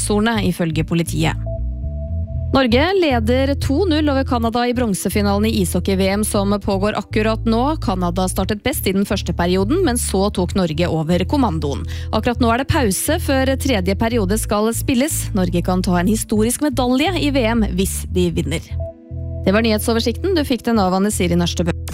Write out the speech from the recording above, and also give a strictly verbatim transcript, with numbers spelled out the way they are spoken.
krigssone, ifølge politiet. Norge leder to null over Kanada i bronsefinalen i ishockey-V M som pågår akkurat nå. Kanada startet best i den første perioden, men så tok Norge over kommandoen. Akkurat nå er det pause før tredje periode skal spilles. Norge kan ta en historisk medalje i V M hvis de vinner. Det var nyhetsoversikten. Du fikk den av Anne Siri Nørstebø.